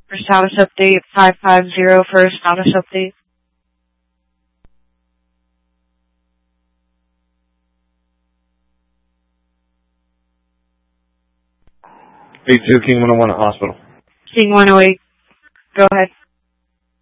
For status update, 550 for status update. 82 King 101 at hospital. King 108. Go ahead.